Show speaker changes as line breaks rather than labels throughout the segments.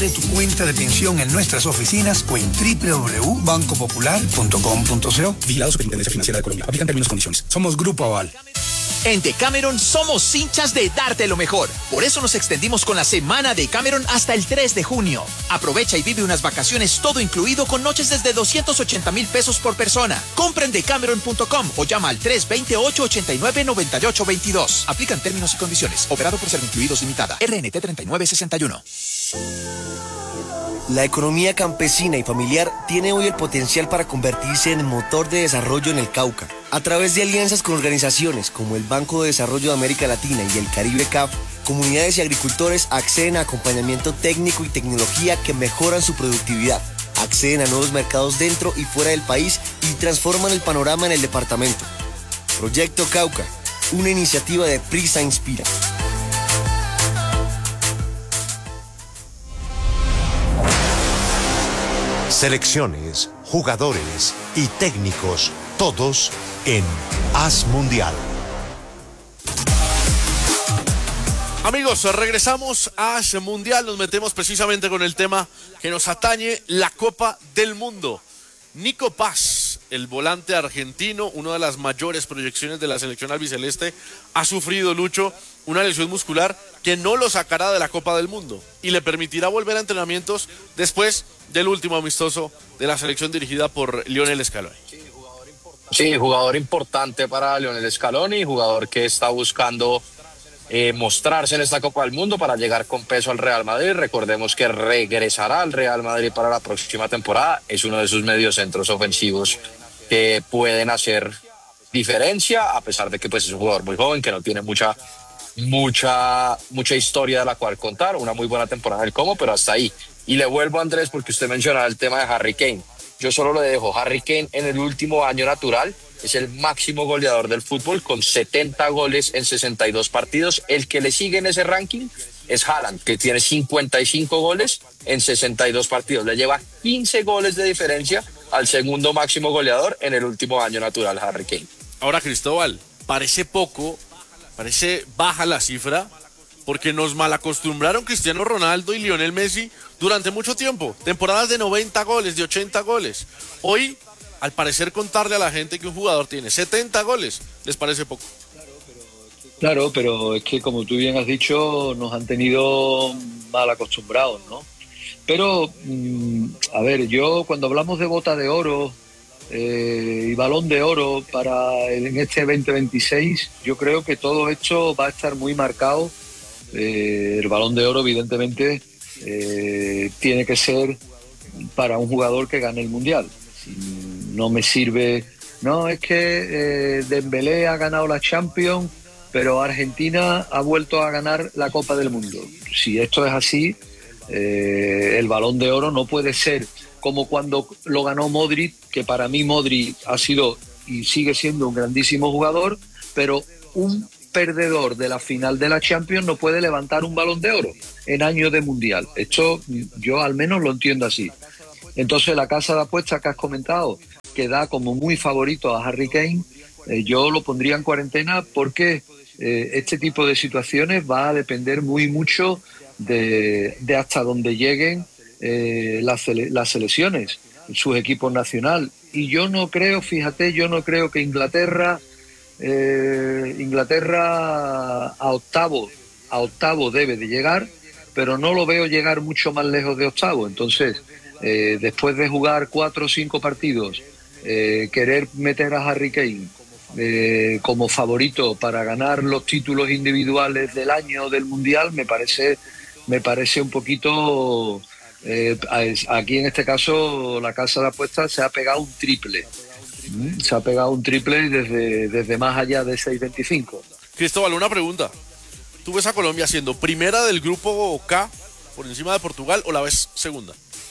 Abre tu cuenta de pensión en nuestras oficinas o en www.bancopopular.com.co. Vigilado Superintendencia Financiera de Colombia. Aplican términos y condiciones. Somos Grupo Aval.
En Decameron somos hinchas de darte lo mejor. Por eso nos extendimos con la semana de Decameron hasta el 3 de junio. Aprovecha y vive unas vacaciones todo incluido con noches desde 280,000 pesos por persona. Compra en decameron.com o llama al 328-89-9822. Aplican términos y condiciones. Operado por Servincluidos Limitada. RNT 3961.
La economía campesina y familiar tiene hoy el potencial para convertirse en motor de desarrollo en el Cauca. A través de alianzas con organizaciones como el Banco de Desarrollo de América Latina y el Caribe CAF, comunidades y agricultores acceden a acompañamiento técnico y tecnología que mejoran su productividad, acceden a nuevos mercados dentro y fuera del país y transforman el panorama en el departamento. Proyecto Cauca, una iniciativa de Prisa Inspira.
Selecciones, jugadores y técnicos, todos en Haz Mundial.
Amigos, regresamos a Haz Mundial, nos metemos precisamente con el tema que nos atañe, la Copa del Mundo. Nico Paz, el volante argentino, una de las mayores proyecciones de la selección albiceleste, ha sufrido, Lucho, una lesión muscular que no lo sacará de la Copa del Mundo y le permitirá volver a entrenamientos después del último amistoso de la selección dirigida por Lionel Scaloni.
Sí, jugador importante para Lionel Scaloni, jugador que está buscando mostrarse en esta Copa del Mundo para llegar con peso al Real Madrid. Recordemos que regresará al Real Madrid para la próxima temporada. Es uno de sus mediocentros ofensivos que pueden hacer diferencia, a pesar de que pues, es un jugador muy joven, que no tiene mucha historia de la cual contar. Una muy buena temporada del Como, pero hasta ahí. Y le vuelvo a Andrés, porque usted mencionaba el tema de Harry Kane. Yo solo le dejo, Harry Kane en el último año natural es el máximo goleador del fútbol con 70 goles en 62 partidos. El que le sigue en ese ranking es Haaland, que tiene 55 goles en 62 partidos. Le lleva 15 goles de diferencia al segundo máximo goleador en el último año natural, Harry Kane.
Ahora, Cristóbal, parece poco, parece baja la cifra, porque nos malacostumbraron Cristiano Ronaldo y Lionel Messi durante mucho tiempo. Temporadas de 90 goles, de 80 goles. Hoy, al parecer, contarle a la gente que un jugador tiene 70 goles, les parece poco.
Claro, pero es que, como tú bien has dicho, nos han tenido mal acostumbrados, ¿no? Pero, a ver, yo cuando hablamos de bota de oro y balón de oro en este 2026, yo creo que todo esto va a estar muy marcado. El balón de oro, evidentemente, tiene que ser para un jugador que gane el Mundial. No me sirve, no, es que Dembélé ha ganado la Champions, pero Argentina ha vuelto a ganar la Copa del Mundo. Si esto es así, el balón de oro no puede ser como cuando lo ganó Modric, que para mí Modric ha sido y sigue siendo un grandísimo jugador, pero un perdedor de la final de la Champions no puede levantar un balón de oro en año de Mundial. Esto yo al menos lo entiendo así. Entonces la casa de apuestas que has comentado, que da como muy favorito a Harry Kane, yo lo pondría en cuarentena porque este tipo de situaciones va a depender muy mucho de hasta dónde lleguen las selecciones, sus equipos nacionales. Y yo no creo, fíjate, que Inglaterra a octavo debe de llegar, pero no lo veo llegar mucho más lejos de octavo. Entonces, después de jugar 4 o 5 partidos, querer meter a Harry Kane como favorito para ganar los títulos individuales del año del Mundial me parece un poquito... aquí en este caso la casa de apuestas se ha pegado un triple. Se ha pegado un triple desde más allá de 6.25.
Cristóbal, una pregunta. ¿Tú ves a Colombia siendo primera del grupo K por encima de Portugal o la ves segunda?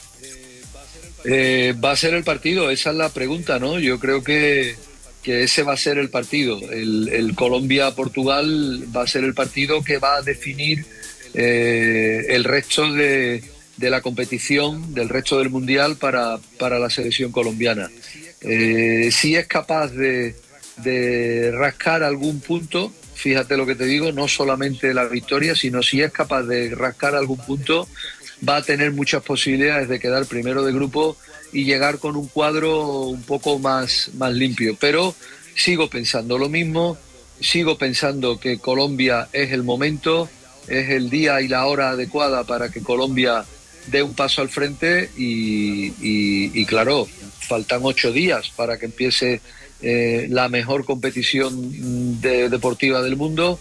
Va a ser el partido, esa es la pregunta, ¿no? Yo creo que ese va a ser el partido. El Colombia-Portugal va a ser el partido que va a definir el resto de la competición, del resto del Mundial para la selección colombiana. Si es capaz de rascar algún punto, fíjate lo que te digo, no solamente la victoria, sino si es capaz de rascar algún punto, va a tener muchas posibilidades de quedar primero de grupo y llegar con un cuadro un poco más limpio. Pero sigo pensando lo mismo, sigo pensando que Colombia es el momento, es el día y la hora adecuada para que Colombia dé un paso al frente y claro, faltan 8 días para que empiece la mejor competición deportiva del mundo.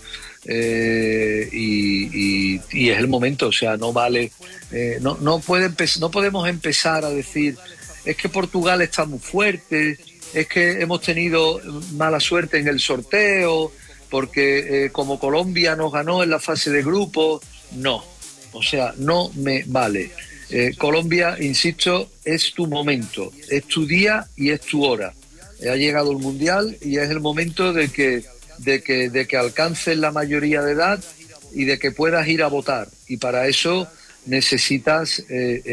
Y es el momento, o sea, no vale, no podemos empezar a decir es que Portugal está muy fuerte, es que hemos tenido mala suerte en el sorteo porque como Colombia nos ganó en la fase de grupo. No, o sea, no me vale. Colombia, insisto, es tu momento, es tu día y es tu hora. Ha llegado el Mundial y es el momento de que alcances la mayoría de edad y de que puedas ir a votar. Y para eso necesitas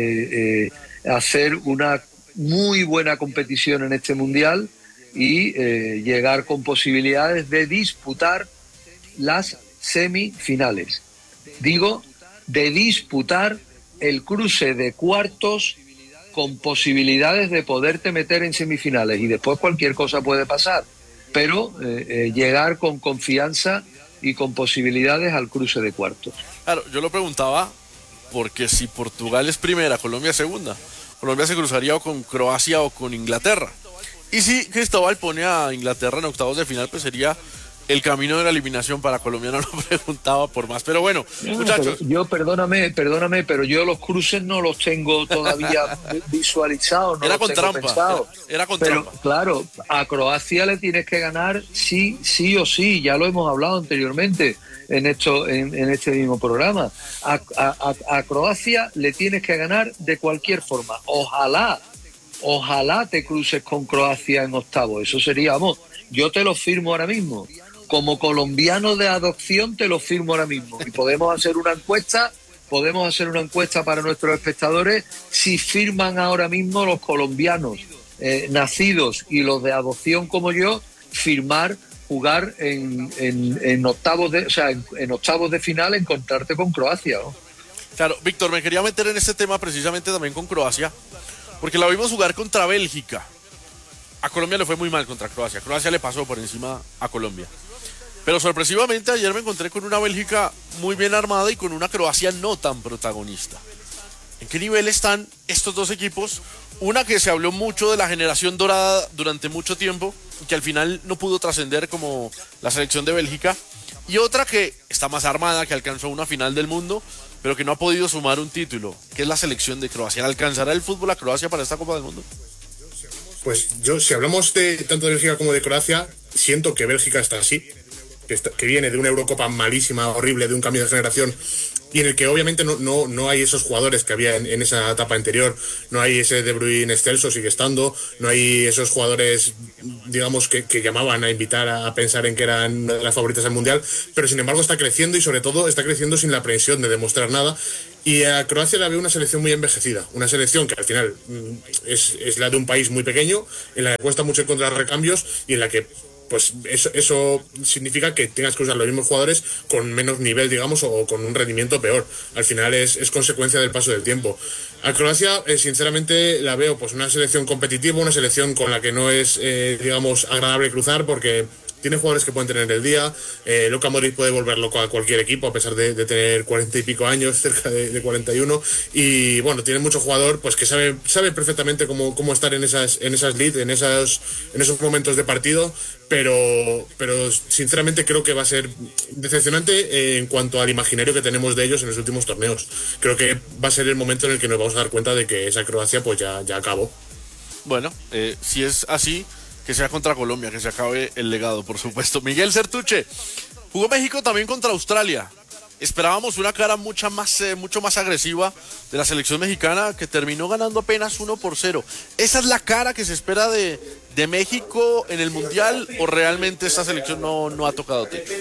hacer una muy buena competición en este Mundial y llegar con posibilidades de disputar las semifinales. Digo, de disputar el cruce de cuartos con posibilidades de poderte meter en semifinales, y después cualquier cosa puede pasar, pero llegar con confianza y con posibilidades al cruce de cuartos.
Claro, yo lo preguntaba porque si Portugal es primera, Colombia segunda, Colombia se cruzaría o con Croacia o con Inglaterra. Y si Cristóbal pone a Inglaterra en octavos de final, pues sería el camino de la eliminación para Colombia. No lo preguntaba por más, pero bueno, muchachos.
Pero yo, perdóname, pero yo los cruces no los tengo todavía visualizados, no
era
los
con
tengo
trampa,
pensados.
era con
pero,
trampa.
Claro, a Croacia le tienes que ganar sí o sí, ya lo hemos hablado anteriormente en este mismo programa. A Croacia le tienes que ganar de cualquier forma. Ojalá te cruces con Croacia en octavos. Eso sería, vamos, yo te lo firmo ahora mismo. Como colombiano de adopción te lo firmo ahora mismo. Y podemos hacer una encuesta para nuestros espectadores si firman ahora mismo los colombianos nacidos y los de adopción como yo, firmar jugar en octavos de final, encontrarte con Croacia, ¿no?
Claro, Víctor, me quería meter en este tema precisamente también con Croacia, porque la vimos jugar contra Bélgica. A Colombia le fue muy mal contra Croacia. Croacia le pasó por encima a Colombia. Pero sorpresivamente ayer me encontré con una Bélgica muy bien armada y con una Croacia no tan protagonista. ¿En qué nivel están estos dos equipos? Una que se habló mucho de la generación dorada durante mucho tiempo y que al final no pudo trascender como la selección de Bélgica. Y otra que está más armada, que alcanzó una final del mundo, pero que no ha podido sumar un título, que es la selección de Croacia. ¿Alcanzará el fútbol a Croacia para esta Copa del Mundo?
Pues si hablamos tanto de Bélgica como de Croacia, siento que Bélgica está así, que viene de una Eurocopa malísima, horrible, de un cambio de generación, y en el que obviamente no hay esos jugadores que había en esa etapa anterior. No hay ese De Bruyne excelso, sigue estando, no hay esos jugadores, digamos, que llamaban a invitar a pensar en que eran una de las favoritas del Mundial, pero sin embargo está creciendo, y sobre todo está creciendo sin la presión de demostrar nada. Y a Croacia la veo una selección muy envejecida, una selección que al final es la de un país muy pequeño, en la que cuesta mucho encontrar recambios y en la que pues eso significa que tengas que usar los mismos jugadores con menos nivel, digamos, o con un rendimiento peor. Al final es consecuencia del paso del tiempo. A Croacia, sinceramente, la veo pues una selección competitiva, una selección con la que no es, digamos, agradable cruzar, porque tiene jugadores que pueden tener el día. Luka Modric puede volver loco a cualquier equipo, a pesar de tener 40 y pico años, cerca de 41. Y bueno, tiene mucho jugador pues que sabe perfectamente cómo estar en esas leads, en esos momentos de partido. Pero sinceramente creo que va a ser decepcionante en cuanto al imaginario que tenemos de ellos en los últimos torneos. Creo que va a ser el momento en el que nos vamos a dar cuenta de que esa Croacia pues ya acabó.
Bueno, si es así, que sea contra Colombia, que se acabe el legado, por supuesto. Miguel Sertuche, jugó México también contra Australia. Esperábamos una cara mucho más agresiva de la selección mexicana, que terminó ganando apenas 1-0. ¿Esa es la cara que se espera de México en el Mundial, o realmente esta selección no ha tocado techo?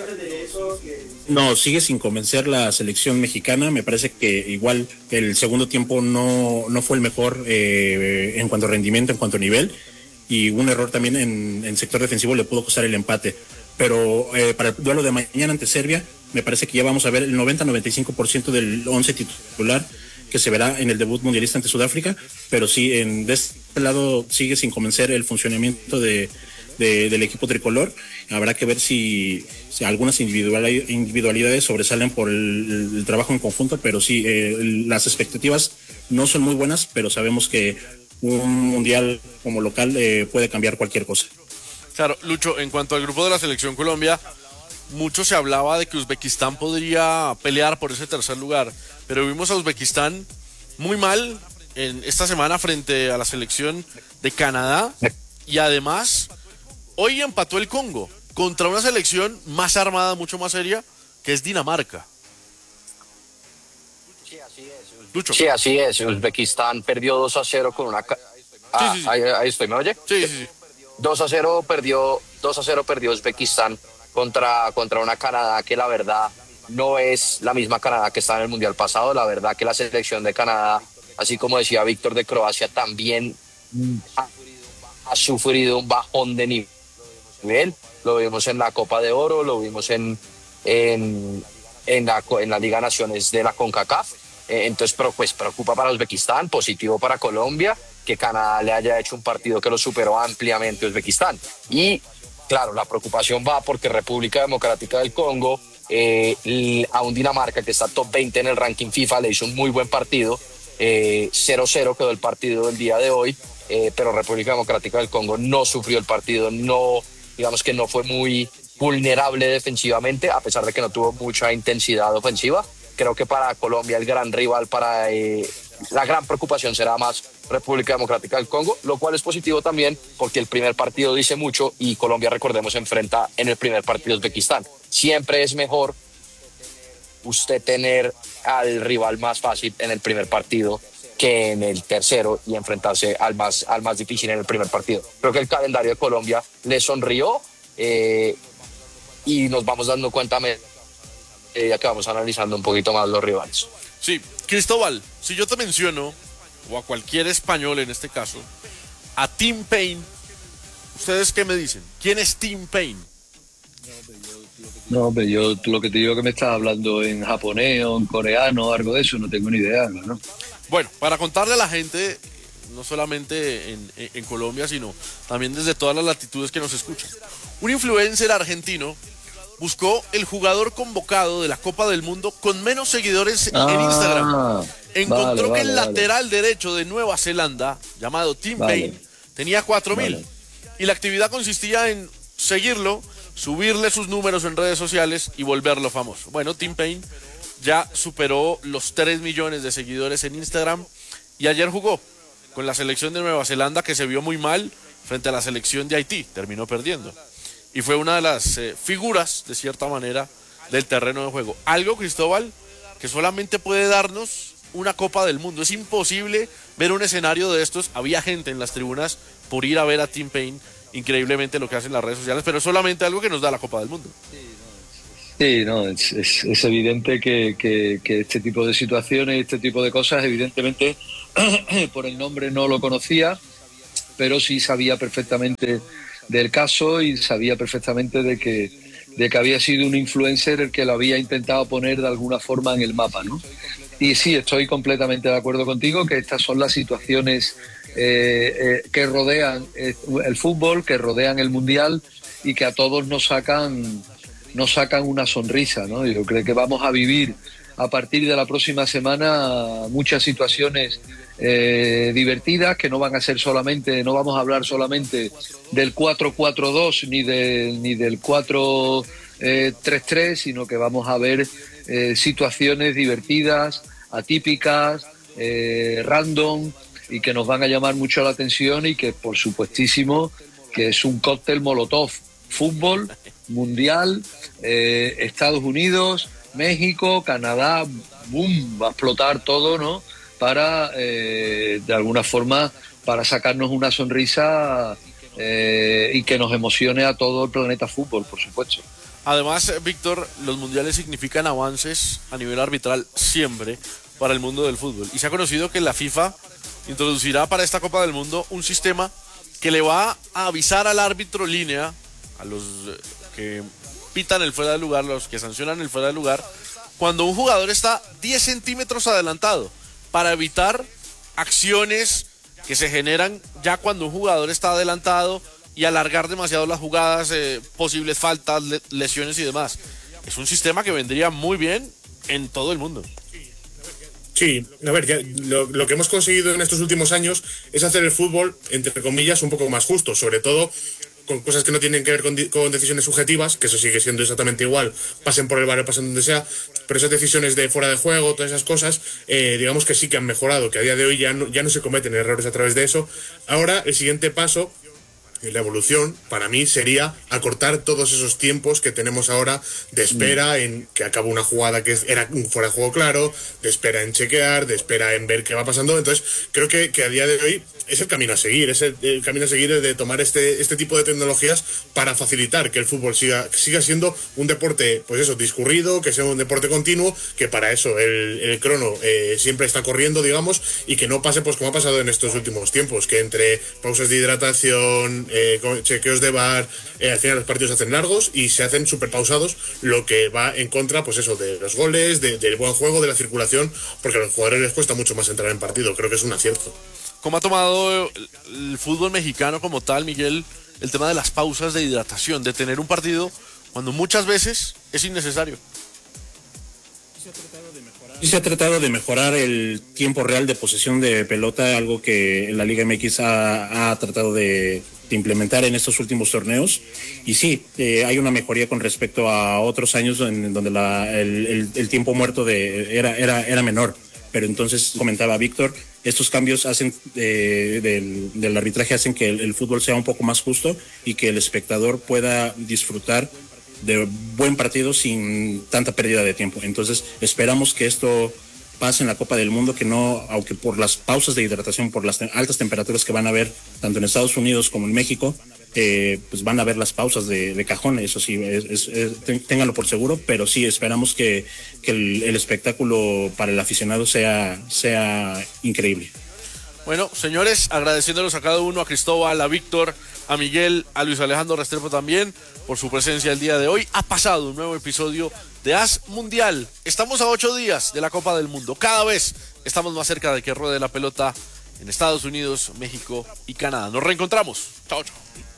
No, sigue sin convencer la selección mexicana. Me parece que igual el segundo tiempo no fue el mejor en cuanto a rendimiento, en cuanto a nivel, y un error también en sector defensivo le pudo costar el empate. Pero para el duelo de mañana ante Serbia, me parece que ya vamos a ver el 90-95% del 11 titular. que se verá en el debut mundialista ante Sudáfrica, pero sí, de este lado sigue sin convencer el funcionamiento del equipo tricolor. Habrá que ver si algunas individualidades sobresalen por el trabajo en conjunto, pero sí, las expectativas no son muy buenas, pero sabemos que un mundial como local puede cambiar cualquier cosa.
Claro, Lucho, en cuanto al grupo de la Selección Colombia, mucho se hablaba de que Uzbekistán podría pelear por ese tercer lugar, pero vimos a Uzbekistán muy mal en esta semana frente a la selección de Canadá, y además hoy empató el Congo contra una selección más armada, mucho más seria, que es Dinamarca.
Lucho. Sí, así es. Uzbekistán perdió 2-0 con una...
Sí.
Ahí estoy, ¿me oye?
Sí.
2-0 perdió Uzbekistán contra una Canadá que la verdad no es la misma Canadá que estaba en el Mundial pasado. La verdad que la selección de Canadá, así como decía Víctor, de Croacia, también ha sufrido un bajón de nivel. Lo vimos en la Copa de Oro, lo vimos en la Liga Naciones de la CONCACAF. Entonces, pues preocupa para Uzbekistán, positivo para Colombia, que Canadá le haya hecho un partido que lo superó ampliamente a Uzbekistán. Y claro, la preocupación va porque República Democrática del Congo, a un Dinamarca que está top 20 en el ranking FIFA, le hizo un muy buen partido. 0-0 quedó el partido del día de hoy, pero República Democrática del Congo no sufrió el partido, digamos que no fue muy vulnerable defensivamente, a pesar de que no tuvo mucha intensidad ofensiva. Creo que para Colombia el gran rival, la gran preocupación será más República Democrática del Congo, lo cual es positivo también porque el primer partido dice mucho y Colombia, recordemos, se enfrenta en el primer partido a Uzbekistán. Siempre es mejor usted tener al rival más fácil en el primer partido que en el tercero y enfrentarse al más difícil en el primer partido. Creo que el calendario de Colombia le sonrió y nos vamos dando cuenta ya que vamos analizando un poquito más los rivales.
Sí, Cristóbal, si yo te menciono, o a cualquier español en este caso, a Tim Payne, ¿ustedes qué me dicen? ¿Quién es Tim Payne?
No, hombre, yo lo que te digo que me estás hablando en japonés o en coreano o algo de eso, no tengo ni idea, ¿no?
Bueno, para contarle a la gente, no solamente en Colombia, sino también desde todas las latitudes que nos escuchan, un influencer argentino buscó el jugador convocado de la Copa del Mundo con menos seguidores en Instagram. Encontró que el lateral derecho de Nueva Zelanda, llamado Tim Payne, tenía 4.000. Y la actividad consistía en seguirlo, subirle sus números en redes sociales y volverlo famoso. Bueno, Tim Payne ya superó los 3 millones de seguidores en Instagram y ayer jugó con la selección de Nueva Zelanda, que se vio muy mal frente a la selección de Haití. Terminó perdiendo. Y fue una de las figuras, de cierta manera, del terreno de juego. Algo, Cristóbal, que solamente puede darnos una Copa del Mundo. Es imposible ver un escenario de estos. Había gente en las tribunas por ir a ver a Tim Payne. Increíblemente lo que hacen las redes sociales, pero es solamente algo que nos da la Copa del Mundo.
Sí, no, es evidente que este tipo de situaciones, este tipo de cosas, evidentemente, por el nombre no lo conocía, pero sí sabía perfectamente del caso y sabía perfectamente de que había sido un influencer el que lo había intentado poner de alguna forma en el mapa, ¿no? Y sí, estoy completamente de acuerdo contigo que estas son las situaciones que rodean el fútbol, que rodean el Mundial y que a todos nos sacan una sonrisa, ¿no? Yo creo que vamos a vivir a partir de la próxima semana muchas situaciones divertidas que no van a ser solamente, no vamos a hablar solamente del 4-4-2 ni del 4-3-3, sino que vamos a ver situaciones divertidas, atípicas, random, y que nos van a llamar mucho la atención y que por supuestísimo que es un cóctel molotov: fútbol, mundial, Estados Unidos, México, Canadá, boom, va a explotar todo, ¿no? Para, de alguna forma, para sacarnos una sonrisa y que nos emocione a todo el planeta fútbol, por supuesto.
Además, Víctor, los mundiales significan avances a nivel arbitral siempre para el mundo del fútbol. Y se ha conocido que la FIFA introducirá para esta Copa del Mundo un sistema que le va a avisar al árbitro línea, a los que pitan el fuera de lugar, los que sancionan el fuera de lugar, cuando un jugador está 10 centímetros adelantado. para evitar acciones que se generan ya cuando un jugador está adelantado y alargar demasiado las jugadas, posibles faltas, lesiones y demás. Es un sistema que vendría muy bien en todo el mundo.
Sí, a ver, ya, lo que hemos conseguido en estos últimos años es hacer el fútbol, entre comillas, un poco más justo, sobre todo con cosas que no tienen que ver con decisiones subjetivas, que eso sigue siendo exactamente igual, pasen por el bar o pasen donde sea, pero esas decisiones de fuera de juego, todas esas cosas, digamos que sí que han mejorado, que a día de hoy ya no se cometen errores a través de eso. Ahora, el siguiente paso, la evolución, para mí, sería acortar todos esos tiempos que tenemos ahora de espera en que acaba una jugada que era un fuera de juego claro, de espera en chequear, de espera en ver qué va pasando. Entonces, creo que a día de hoy es el camino a seguir, el camino a seguir de tomar este tipo de tecnologías para facilitar que el fútbol siga siendo un deporte, pues eso, discurrido, que sea un deporte continuo, que para eso el crono siempre está corriendo, digamos, y que no pase pues como ha pasado en estos últimos tiempos, que entre pausas de hidratación, chequeos de VAR, al final los partidos se hacen largos y se hacen súper pausados, lo que va en contra, pues eso, de los goles, del buen juego, de la circulación, porque a los jugadores les cuesta mucho más entrar en partido. Creo que es un acierto.
¿Cómo ha tomado el fútbol mexicano como tal, Miguel, el tema de las pausas de hidratación, de tener un partido cuando muchas veces es innecesario?
Sí, se ha tratado de mejorar el tiempo real de posesión de pelota, algo que la Liga MX ha tratado de implementar en estos últimos torneos. Y sí, hay una mejoría con respecto a otros años en donde el tiempo muerto era menor. Pero entonces, comentaba Víctor, estos cambios hacen del arbitraje hacen que el fútbol sea un poco más justo y que el espectador pueda disfrutar de buen partido sin tanta pérdida de tiempo. Entonces esperamos que esto pase en la Copa del Mundo, que no, aunque por las pausas de hidratación, por las altas temperaturas que van a haber tanto en Estados Unidos como en México, pues van a haber las pausas de cajón, eso sí, ténganlo por seguro, pero sí esperamos que el espectáculo para el aficionado sea increíble.
Bueno, señores, agradeciéndolos a cada uno, a Cristóbal, a Víctor, a Miguel, a Luis Alejandro Restrepo también, por su presencia el día de hoy. Ha pasado un nuevo episodio de As Mundial. Estamos a 8 días de la Copa del Mundo. Cada vez estamos más cerca de que ruede la pelota en Estados Unidos, México y Canadá. Nos reencontramos. Chao, chao.